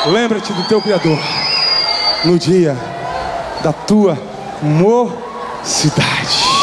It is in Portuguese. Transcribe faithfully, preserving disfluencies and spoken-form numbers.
Lembra-te do teu Criador no dia da tua mocidade.